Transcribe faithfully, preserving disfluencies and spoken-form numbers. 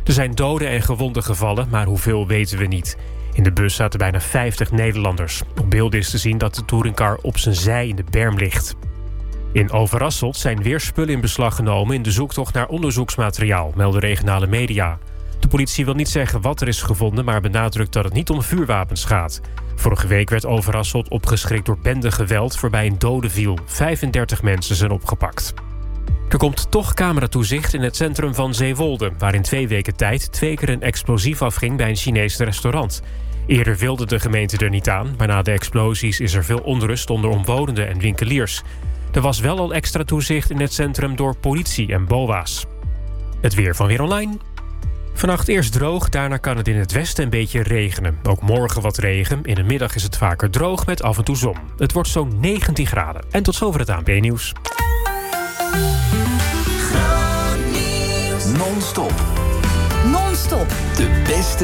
Er zijn doden en gewonden gevallen, maar hoeveel weten we niet. In de bus zaten bijna vijftig Nederlanders. Op beelden is te zien dat de touringcar op zijn zij in de berm ligt. In Overasselt zijn weer spullen in beslag genomen in de zoektocht naar onderzoeksmateriaal, melden regionale media. De politie wil niet zeggen wat er is gevonden, maar benadrukt dat het niet om vuurwapens gaat. Vorige week werd Overasselt opgeschrikt door bendegeweld waarbij een dode viel. vijfendertig mensen zijn opgepakt. Er komt toch cameratoezicht in het centrum van Zeewolde, waar in twee weken tijd twee keer een explosief afging bij een Chinees restaurant. Eerder wilde de gemeente er niet aan, maar na de explosies is er veel onrust onder omwonenden en winkeliers. Er was wel al extra toezicht in het centrum door politie en B O A's. Het weer van Weer Online. Vannacht eerst droog, daarna kan het in het westen een beetje regenen. Ook morgen wat regen. In de middag is het vaker droog met af en toe zon. Het wordt zo'n negentien graden. En tot zover het A N P Nieuws.